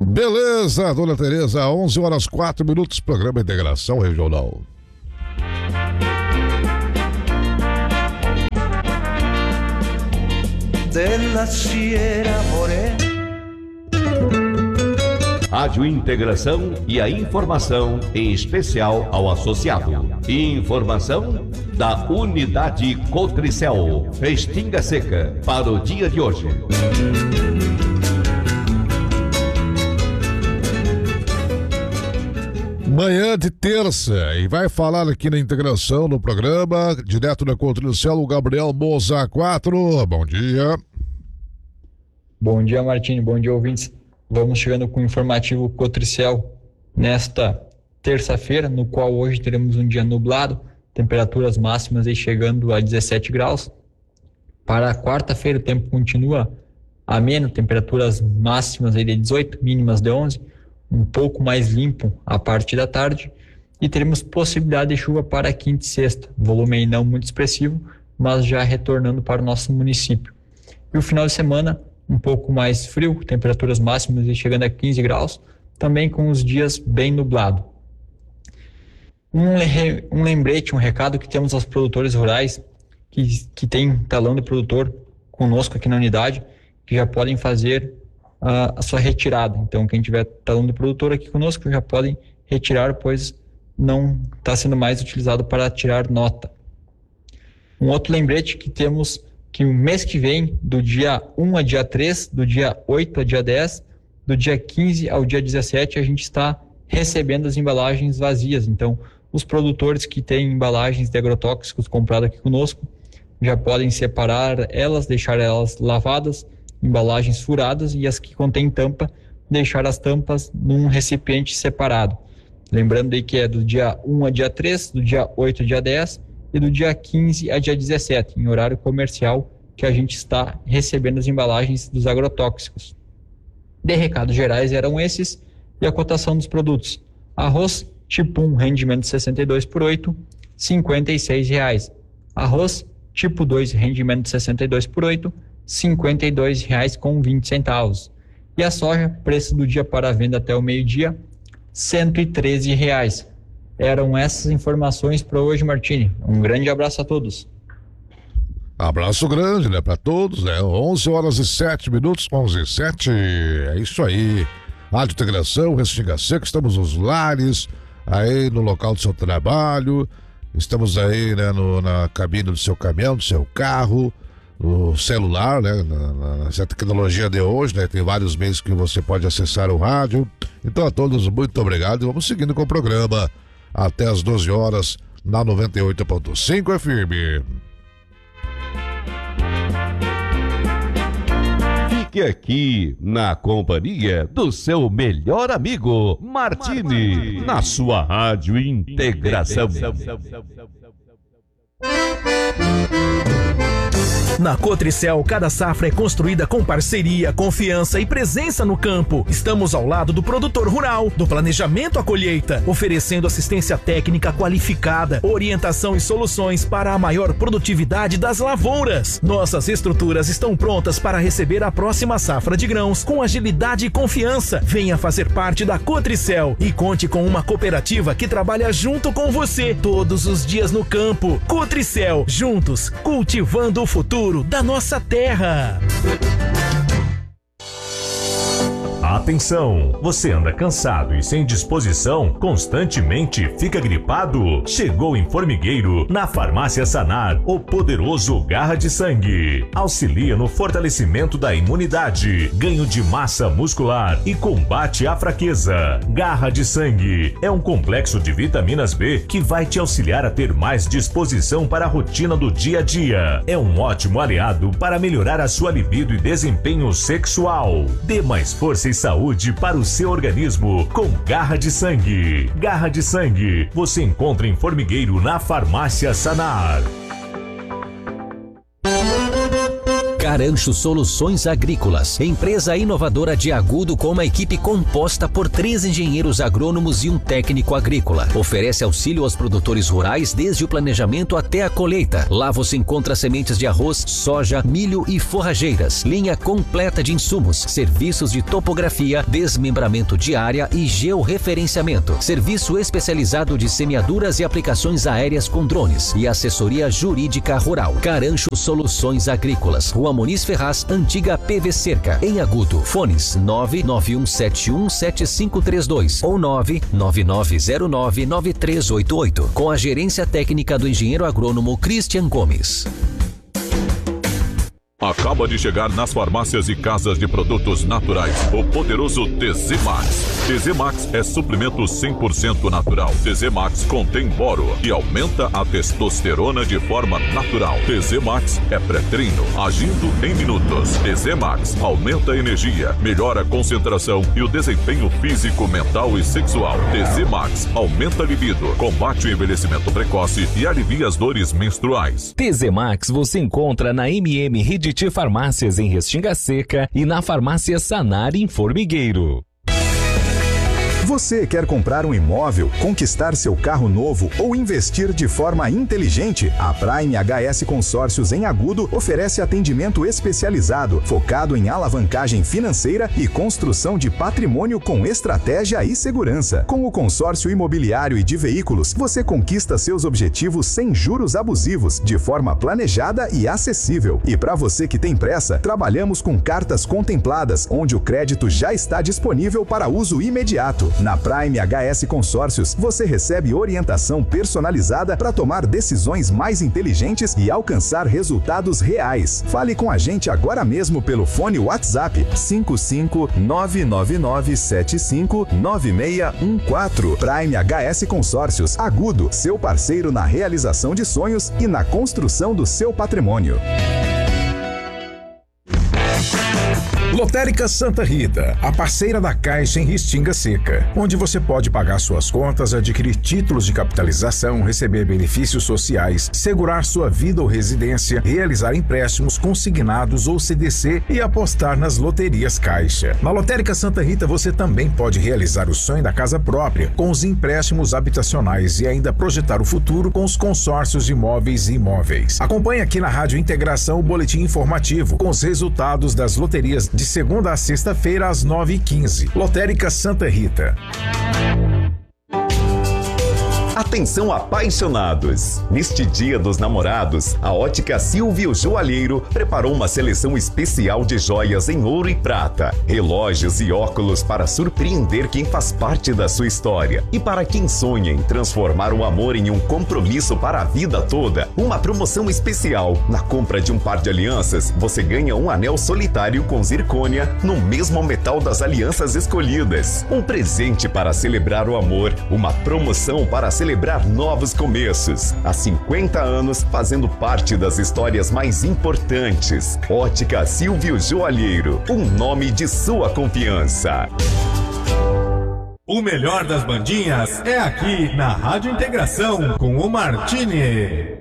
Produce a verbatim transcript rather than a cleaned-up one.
Beleza, dona Tereza, onze horas quatro minutos, programa Integração Regional. De la Sierra Morena. Rádio Integração e a informação em especial ao associado. Informação da Unidade Cotricel, Restinga Seca, para o dia de hoje. Manhã de terça, e vai falar aqui na Integração no programa, direto da Cotricel, o Gabriel Moza quatro. Bom dia. Bom dia, Martini. Bom dia, ouvintes. Vamos chegando com o informativo Cotricel nesta terça-feira, no qual hoje teremos um dia nublado, temperaturas máximas aí chegando a dezessete graus. Para a quarta-feira o tempo continua ameno, temperaturas máximas aí de dezoito, mínimas de onze, um pouco mais limpo a partir da tarde, e teremos possibilidade de chuva para quinta e sexta, volume aí não muito expressivo, mas já retornando para o nosso município. E o final de semana um pouco mais frio, temperaturas máximas aí chegando a quinze graus, também com os dias bem nublado. Um, um lembrete, um recado que temos aos produtores rurais que, que tem talão de produtor conosco aqui na unidade, que já podem fazer a, a sua retirada. Então, quem tiver talão de produtor aqui conosco já podem retirar, pois não está sendo mais utilizado para tirar nota. Um outro lembrete que temos que o mês que vem, do dia um a dia três, do dia oito a dia dez, do dia quinze ao dia dezessete, a gente está recebendo as embalagens vazias. Então, os produtores que têm embalagens de agrotóxicos compradas aqui conosco já podem separar elas, deixar elas lavadas, embalagens furadas, e as que contêm tampa, deixar as tampas num recipiente separado. Lembrando aí que é do dia um a dia três, do dia oito a dia dez e do dia quinze a dia dezessete, em horário comercial, que a gente está recebendo as embalagens dos agrotóxicos. De recados gerais eram esses, e a cotação dos produtos: arroz tipo um, rendimento sessenta e dois por oito, cinquenta e seis reais. Arroz tipo dois, rendimento sessenta e dois por oito, cinquenta e dois reais com vinte centavos. E a soja, preço do dia para venda até o meio-dia, cento e treze reais. Eram essas informações para hoje, Martini. Um grande abraço a todos. Abraço grande, né, para todos, né? onze horas e sete minutos, onze e sete. É isso aí. Rádio Integração, Restinga Seca, estamos nos lares, aí no local do seu trabalho, estamos aí, né, no, na cabine do seu caminhão, do seu carro, no celular, né, na, nessa tecnologia de hoje, né, tem vários meios que você pode acessar o rádio. Então a todos, muito obrigado, e vamos seguindo com o programa até as doze horas na noventa e oito ponto cinco F M. Fique aqui na companhia do seu melhor amigo Martini, na sua Rádio Integração. Na Cotricel, cada safra é construída com parceria, confiança e presença no campo. Estamos ao lado do produtor rural, do planejamento à colheita, oferecendo assistência técnica qualificada, orientação e soluções para a maior produtividade das lavouras. Nossas estruturas estão prontas para receber a próxima safra de grãos com agilidade e confiança. Venha fazer parte da Cotricel e conte com uma cooperativa que trabalha junto com você todos os dias no campo. Cotricel, juntos, cultivando o futuro da nossa terra. Atenção! Você anda cansado e sem disposição? Constantemente fica gripado? Chegou em Formigueiro, na Farmácia Sanar, o poderoso Garra de Sangue. Auxilia no fortalecimento da imunidade, ganho de massa muscular e combate à fraqueza. Garra de Sangue é um complexo de vitaminas B que vai te auxiliar a ter mais disposição para a rotina do dia a dia. É um ótimo aliado para melhorar a sua libido e desempenho sexual. Dê mais força e saúde para o seu organismo com Garra de Sangue. Garra de Sangue você encontra em Formigueiro, na Farmácia Sanar. Carancho Soluções Agrícolas, empresa inovadora de Agudo com uma equipe composta por três engenheiros agrônomos e um técnico agrícola. Oferece auxílio aos produtores rurais desde o planejamento até a colheita. Lá você encontra sementes de arroz, soja, milho e forrageiras, linha completa de insumos, serviços de topografia, desmembramento de área e georreferenciamento, serviço especializado de semeaduras e aplicações aéreas com drones e assessoria jurídica rural. Carancho Soluções Agrícolas, Rua Muniz Ferraz, antiga P V Cerca, em Agudo. Fones nove nove um sete um sete cinco três dois ou nove nove nove zero nove nove três oito oito, com a gerência técnica do engenheiro agrônomo Christian Gomes. Acaba de chegar nas farmácias e casas de produtos naturais o poderoso T Z Max. T Z Max é suplemento cem por cento natural. T Z Max contém boro e aumenta a testosterona de forma natural. T Z Max é pré-treino, agindo em minutos. T Z Max aumenta a energia, melhora a concentração e o desempenho físico, mental e sexual. T Z Max aumenta a libido, combate o envelhecimento precoce e alivia as dores menstruais. T Z Max você encontra na M M Rede Farmácias em Restinga Seca e na Farmácia Sanar em Formigueiro. Você quer comprar um imóvel, conquistar seu carro novo ou investir de forma inteligente? A Prime H S Consórcios em Agudo oferece atendimento especializado, focado em alavancagem financeira e construção de patrimônio com estratégia e segurança. Com o consórcio imobiliário e de veículos, você conquista seus objetivos sem juros abusivos, de forma planejada e acessível. E para você que tem pressa, trabalhamos com cartas contempladas, onde o crédito já está disponível para uso imediato. Na Prime H S Consórcios, você recebe orientação personalizada para tomar decisões mais inteligentes e alcançar resultados reais. Fale com a gente agora mesmo pelo fone WhatsApp cinco cinco nove nove nove sete cinco nove seis um quatro. Prime H S Consórcios, Agudo, seu parceiro na realização de sonhos e na construção do seu patrimônio. Lotérica Santa Rita, a parceira da Caixa em Restinga Seca, onde você pode pagar suas contas, adquirir títulos de capitalização, receber benefícios sociais, segurar sua vida ou residência, realizar empréstimos consignados ou C D C e apostar nas loterias Caixa. Na Lotérica Santa Rita você também pode realizar o sonho da casa própria com os empréstimos habitacionais e ainda projetar o futuro com os consórcios de imóveis e imóveis. Acompanhe aqui na Rádio Integração o boletim informativo com os resultados das loterias de segunda a sexta-feira às nove e quinze. Lotérica Santa Rita. Atenção apaixonados! Neste Dia dos Namorados, a Ótica Silvio Joalheiro preparou uma seleção especial de joias em ouro e prata, relógios e óculos para surpreender quem faz parte da sua história. E para quem sonha em transformar o amor em um compromisso para a vida toda, uma promoção especial. Na compra de um par de alianças, você ganha um anel solitário com zircônia no mesmo metal das alianças escolhidas. Um presente para celebrar o amor, uma promoção para celebrar celebrar novos começos. Há cinquenta anos, fazendo parte das histórias mais importantes. Ótica Silvio Joalheiro, um nome de sua confiança. O melhor das bandinhas é aqui na Rádio Integração com o Martini.